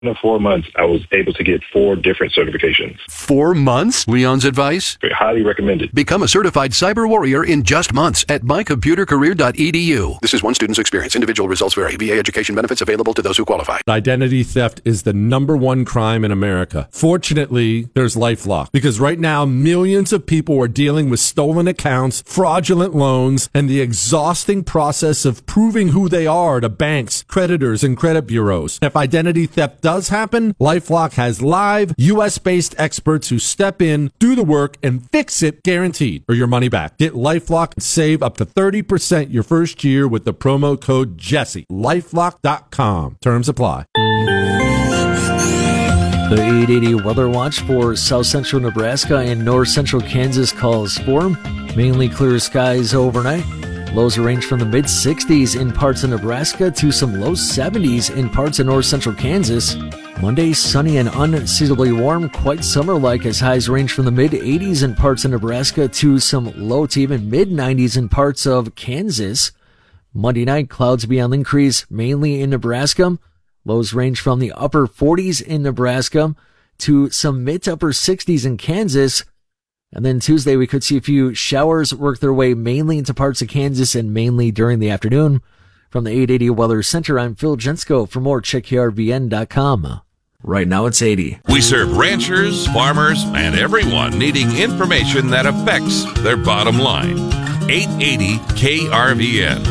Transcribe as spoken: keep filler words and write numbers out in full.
In four months, I was able to get four different certifications. Four months? Leon's advice? Very highly recommended. Become a certified cyber warrior in just months at my computer career dot e d u. This is one student's experience. Individual results vary. V A education benefits available to those who qualify. Identity theft is the number one crime in America. Fortunately, there's LifeLock, because right now millions of people are dealing with stolen accounts, fraudulent loans, and the exhausting process of proving who they are to banks, creditors, and credit bureaus. If identity theft does happen, LifeLock has live U S-based experts who step in, do the work, and fix it guaranteed, or your money back. Get LifeLock and save up to thirty percent your first year with the promo code Jesse. LifeLock dot com. Terms apply. The eight eighty weather watch for south central Nebraska and north central Kansas calls for mainly clear skies overnight. Lows range from the mid sixties in parts of Nebraska to some low seventies in parts of north central Kansas. Monday, sunny and unseasonably warm, quite summer-like as highs range from the mid eighties in parts of Nebraska to some low to even mid nineties in parts of Kansas. Monday night, clouds be on the increase, mainly in Nebraska. Lows range from the upper forties in Nebraska to some mid to upper sixties in Kansas. And then Tuesday, we could see a few showers work their way mainly into parts of Kansas and mainly during the afternoon. From the eight eighty Weather Center, I'm Phil Jensko. For more, check k r v n dot com. Right now, it's eighty. We serve ranchers, farmers, and everyone needing information that affects their bottom line. eight eighty K R V N.